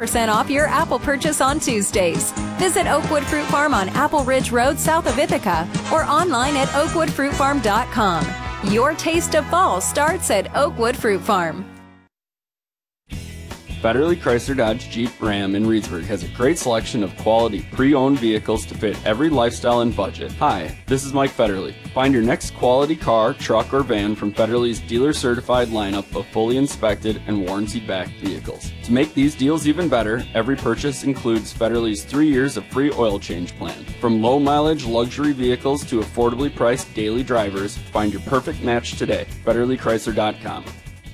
10% off your apple purchase on Tuesdays. Visit Oakwood Fruit Farm on Apple Ridge Road south of Ithaca or online at oakwoodfruitfarm.com. Your taste of fall starts at Oakwood Fruit Farm. Federally Chrysler Dodge Jeep Ram in Reedsburg has a great selection of quality pre-owned vehicles to fit every lifestyle and budget. Hi, this is Mike Federle. Find your next quality car, truck, or van from Federle's dealer-certified lineup of fully inspected and warranty-backed vehicles. To make these deals even better, every purchase includes Federle's 3 years of free oil change plan. From low-mileage luxury vehicles to affordably priced daily drivers, find your perfect match today. FederleChrysler.com.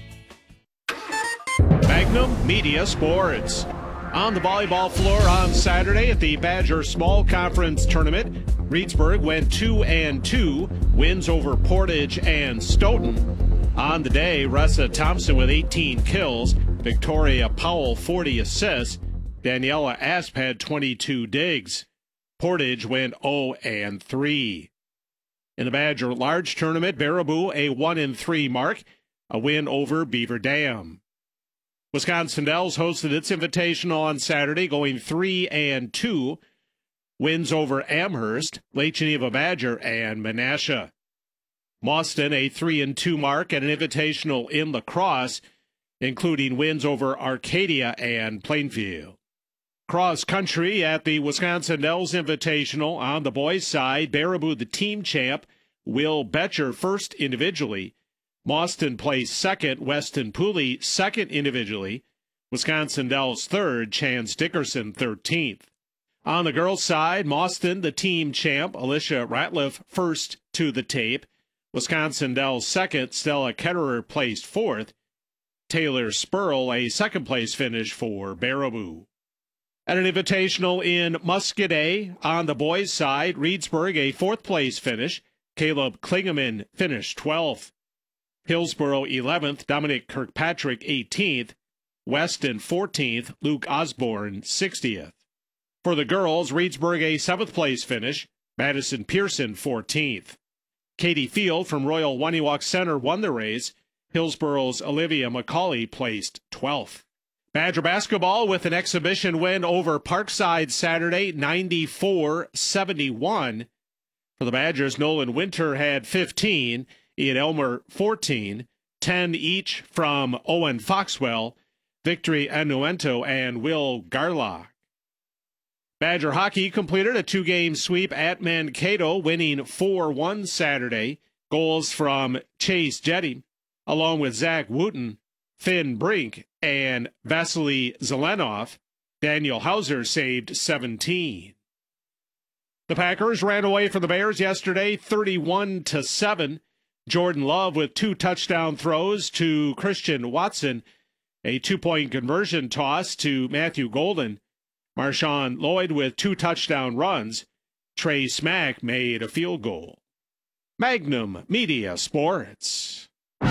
Magnum Media Sports. On the volleyball floor on Saturday at the Badger Small Conference Tournament, Reedsburg went 2-2, wins over Portage and Stoughton. On the day, Ressa Thompson with 18 kills, Victoria Powell 40 assists, Daniela Asp had 22 digs. Portage went 0-3. In the Badger Large Tournament, Baraboo a 1-3 mark, a win over Beaver Dam. Wisconsin Dells hosted its Invitational on Saturday, going 3-2. Wins over Amherst, Lake Geneva Badger, and Menasha. Mauston a 3-2 mark at an Invitational in lacrosse, including wins over Arcadia and Plainfield. Cross country at the Wisconsin Dells Invitational on the boys' side, Baraboo the team champ, Will Betcher first individually. Mauston placed second, Weston Pooley second individually. Wisconsin Dells third, Chance Dickerson 13th. On the girls' side, Mauston, the team champ, Alicia Ratliff first to the tape. Wisconsin Dells second, Stella Ketterer placed fourth. Taylor Spurl a second-place finish for Baraboo. At an Invitational in Muscadet on the boys' side, Reedsburg a fourth-place finish. Caleb Klingeman finished 12th. Hillsboro 11th, Dominic Kirkpatrick 18th, Weston 14th, Luke Osborne 60th. For the girls, Reedsburg a 7th-place finish, Madison Pearson 14th. Katie Field from Royal Waniwak Center won the race. Hillsboro's Olivia McCauley placed 12th. Badger basketball with an exhibition win over Parkside Saturday, 94-71. For the Badgers, Nolan Winter had 15. Ian Elmer 14, 10 each from Owen Foxwell, Victory Anuento, and Will Garlock. Badger hockey completed a 2-game sweep at Mankato, winning 4-1 Saturday. Goals from Chase Jetty, along with Zach Wooten, Finn Brink, and Vasily Zelenov. Daniel Hauser saved 17. The Packers ran away from the Bears yesterday, 31-7. Jordan Love with 2 touchdown throws to Christian Watson, a 2-point conversion toss to Matthew Golden. Marshawn Lloyd with 2 touchdown runs. Trey Smack made a field goal. Magnum Media Sports.